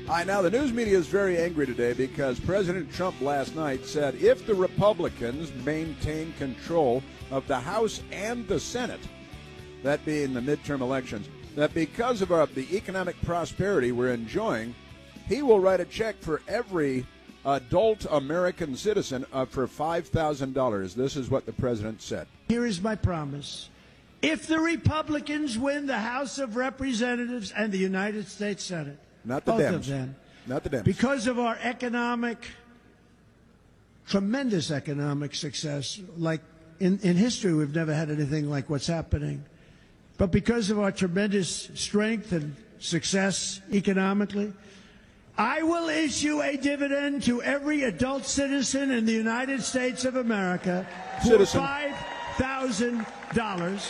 Now the news media is very angry today because President Trump last night said if the Republicans maintain control of the House and the Senate, that being the midterm elections, that because of the economic prosperity we're enjoying, he will write a check for every adult American citizen for $5,000. This is what the president said. Here is my promise. If the Republicans win the House of Representatives and the United States Senate, not the both Dems. of them, not the Dems, because of our tremendous economic success, like in history, we've never had anything like what's happening. But because of our tremendous strength and success economically, I will issue a dividend to every adult citizen in the United States of America for $5,000.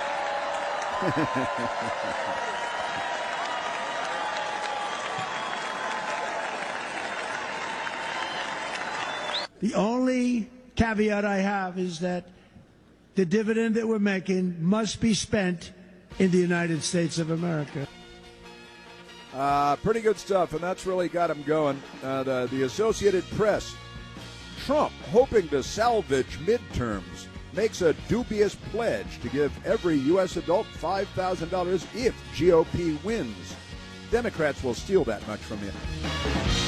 The only caveat I have is that the dividend that we're making must be spent in the United States of America. Pretty good stuff, and that's really got him going. The Associated Press, Trump hoping to salvage midterms, makes a dubious pledge to give every U.S. adult $5,000 if GOP wins. Democrats will steal that much from you.